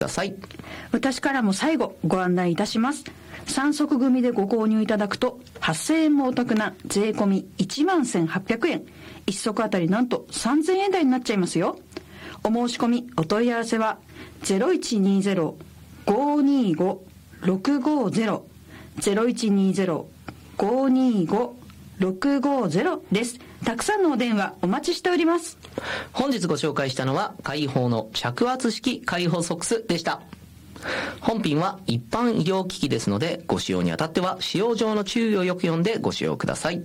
ださい。 私からも最後ご案内いたします。3足組でご購入いただくと8000円もお得な税込み11,800円、1足あたりなんと3000円台になっちゃいますよ。お申し込みお問い合わせは 0120-525-650 0120-525-650 です。たくさんのお電話お待ちしております。 本日ご紹介したのは開放の着圧式開放ソックスでした。本品は一般医療機器ですので、ご使用にあたっては使用上の注意をよく読んでご使用ください。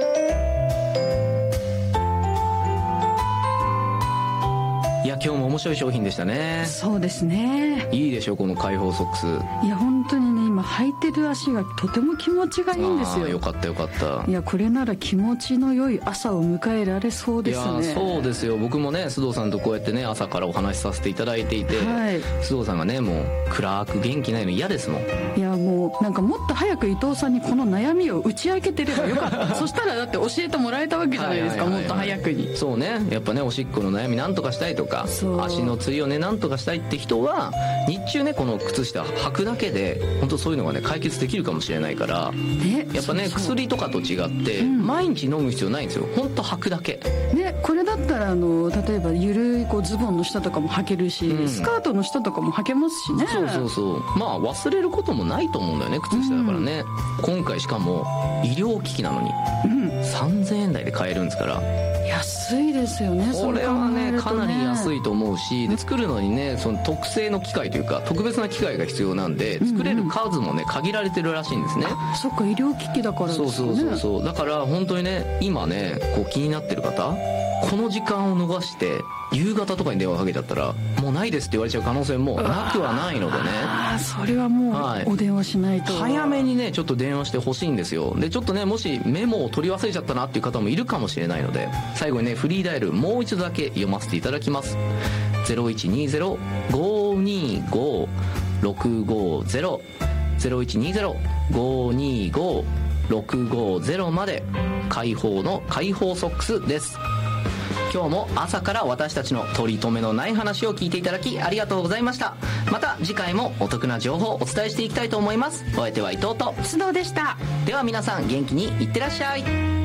いや、今日も面白い商品でしたね。 そうですね。 いいでしょこの開放ソックス。 いや本当にね、今履いてる足がとても気持ちがいいんですよ。 よかったよかった。 いや、これなら気持ちの良い朝を迎えられそうですね。 いやそうですよ。僕もね須藤さんとこうやってね朝からお話しさせていただいていて、はい、須藤さんがねもう暗く元気ないの嫌ですもん。 いやもうなんかもっと早く伊藤さんにこの悩みを打ち明けてればよかったそしたらだって教えてもらえたわけじゃないですか、もっと早くに。 そうね、やっぱねおしっこの悩みなんとかしたいとか、足のつりをねなんとかしたいって人は日中ねこの靴下履くだけで本当そういうのがね解決できるかもしれないから、やっぱね薬とかと違って、毎日飲む必要ないんですよ。本当履くだけね。これだったら例えばゆるいこうズボンの下とかも履けるし、スカートの下とかも履けますしね。 そうそうそう。まあ忘れることもないと思うんだよね、靴下だからね。今回しかも医療機器なのに、3000円台で買えるんですから。 安いですよね。 これはねかなり安いと思うし、で作るのにねその特製の機械というか特別な機械が必要なんで、作れる数もね限られてるらしいんですね。 そっか、医療機器だからですね。 そうだから本当にね今ねこう気になってる方、この時間を逃して夕方とかに電話かけちゃったらもうないですって言われちゃう可能性もなくはないのでね。 それはもうお電話しないと、 早めにねちょっと電話してほしいんですよ。でちょっとねもしメモを取り忘れちゃったなっていう方もいるかもしれないので、最後にねフリーダイヤルもう一度だけ読ませていただきます。 0120-525-650 0120-525-650 まで開放の開放ソックスです。今日も朝から私たちの取り留めのない話を聞いていただきありがとうございました。また次回もお得な情報をお伝えしていきたいと思います。お相手は伊藤と須藤でした。 では皆さん元気にいってらっしゃい。